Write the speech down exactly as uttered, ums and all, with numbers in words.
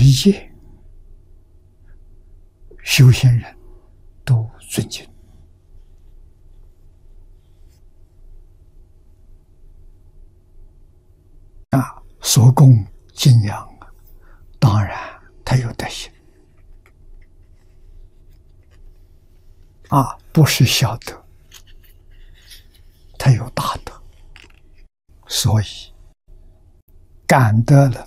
一切修行人都尊敬。啊，所供敬仰，当然他有德行啊，不是小德，他有大德，所以感得了